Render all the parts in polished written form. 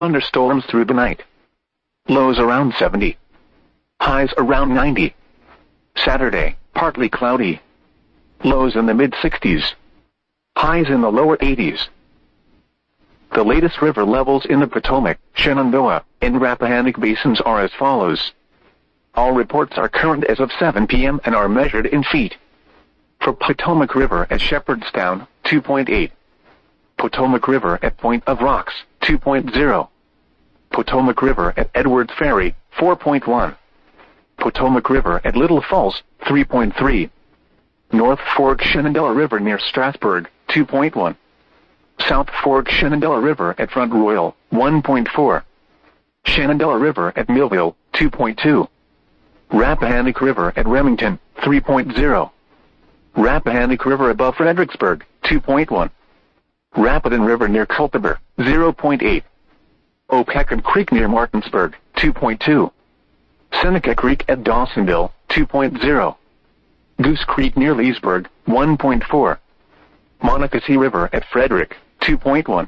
thunderstorms through the night. Lows around 70. Highs around 90. Saturday, partly cloudy. Lows in the mid-60s. Highs in the lower 80s. The latest river levels in the Potomac, Shenandoah, and Rappahannock basins are as follows. All reports are current as of 7 p.m. and are measured in feet. For Potomac River at Shepherdstown, 2.8. Potomac River at Point of Rocks, 2.0. Potomac River at Edwards Ferry, 4.1. Potomac River at Little Falls, 3.3. North Fork Shenandoah River near Strasburg, 2.1. South Fork Shenandoah River at Front Royal, 1.4. Shenandoah River at Millville, 2.2. Rappahannock River at Remington, 3.0. Rappahannock River above Fredericksburg, 2.1. Rapidan River near Culpeper, 0.8. Opequon Creek near Martinsburg, 2.2. Seneca Creek at Dawsonville, 2.0. Goose Creek near Leesburg, 1.4. Monocacy River at Frederick, 2.1.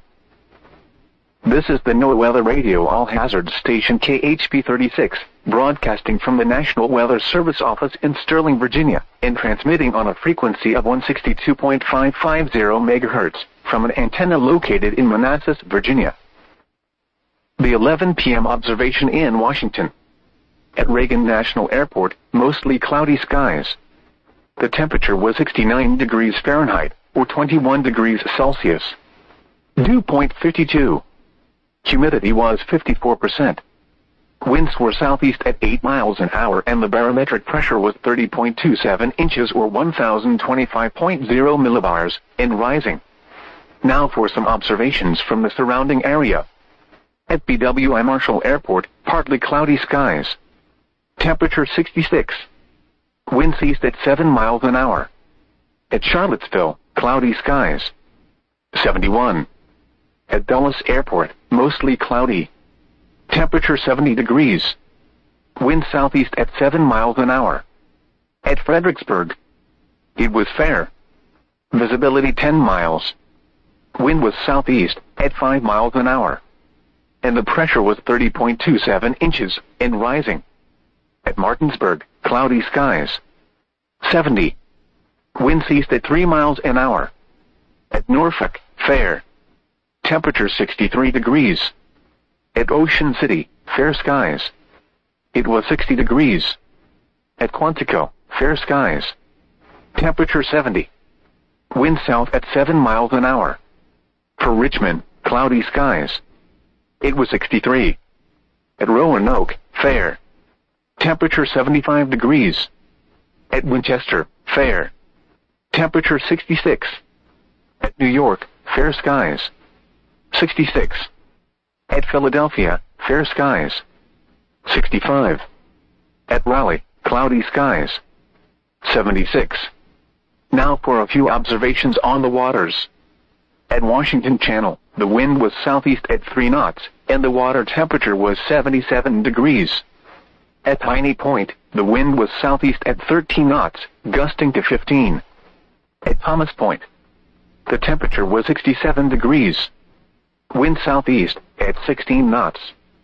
This is the NOAA Weather Radio All-Hazard Station KHP 36, broadcasting from the National Weather Service office in Sterling, Virginia, and transmitting on a frequency of 162.550 MHz from an antenna located in Manassas, Virginia. The 11 p.m. observation in Washington. At Reagan National Airport, mostly cloudy skies. The temperature was 69 degrees Fahrenheit, or 21 degrees Celsius. Dew point 52. Humidity was 54%. Winds were southeast at 8 miles an hour and the barometric pressure was 30.27 inches or 1025.0 millibars, and rising. Now for some observations from the surrounding area. At BWI Marshall Airport, partly cloudy skies. Temperature 66. Winds east at 7 miles an hour. At Charlottesville, cloudy skies. 71. At Dulles Airport, mostly cloudy. Temperature 70 degrees. Wind southeast at 7 miles an hour. At Fredericksburg, it was fair. Visibility 10 miles. Wind was southeast at 5 miles an hour. And the pressure was 30.27 inches and rising. At Martinsburg, cloudy skies. 70. Winds east at 3 miles an hour. At Norfolk, fair. Temperature 63 degrees. At Ocean City, fair skies. It was 60 degrees. At Quantico, fair skies. Temperature 70. Wind south at 7 miles an hour. For Richmond, cloudy skies. It was 63. At Roanoke, fair. Temperature 75 degrees. At Winchester, fair. Temperature 66. At New York, fair skies. 66. At Philadelphia, fair skies. 65. At Raleigh, cloudy skies. 76. Now for a few observations on the waters. At Washington Channel, the wind was southeast at 3 knots, and the water temperature was 77 degrees. At Piney Point, the wind was southeast at 13 knots, gusting to 15. At Thomas Point, the temperature was 67 degrees. Wind southeast at 16 knots.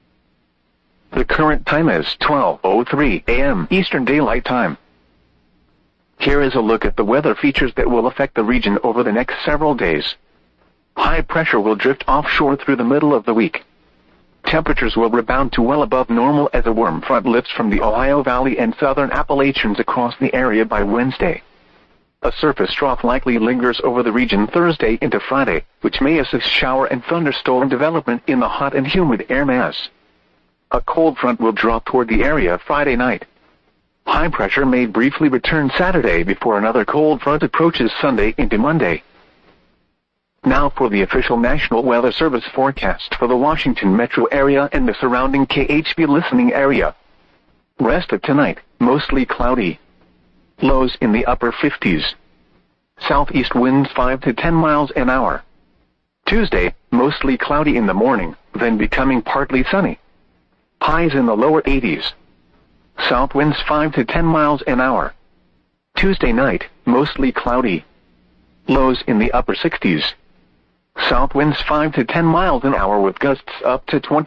The current time is 12:03 a.m. Eastern Daylight Time. Here is a look at the weather features that will affect the region over the next several days. High pressure will drift offshore through the middle of the week. Temperatures will rebound to well above normal as a warm front lifts from the Ohio Valley and southern Appalachians across the area by Wednesday. A surface trough likely lingers over the region Thursday into Friday, which may assist shower and thunderstorm development in the hot and humid air mass. A cold front will drop toward the area Friday night. High pressure may briefly return Saturday before another cold front approaches Sunday into Monday. Now for the official National Weather Service forecast for the Washington metro area and the surrounding KHP listening area. Rest of tonight, mostly cloudy. Lows in the upper 50s. Southeast winds 5 to 10 miles an hour. Tuesday, mostly cloudy in the morning, then becoming partly sunny. Highs in the lower 80s. South winds 5 to 10 miles an hour. Tuesday night, mostly cloudy. Lows in the upper 60s. South winds 5 to 10 miles an hour with gusts up to 20